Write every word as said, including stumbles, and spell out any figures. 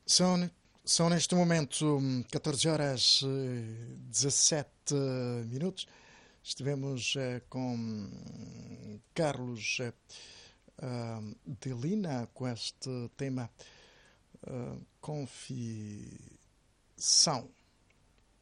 São, são neste momento hum, catorze horas eh, dezassete minutos. Estivemos eh, com hum, Carlos eh, ah, de Lina com este tema ah, confissão.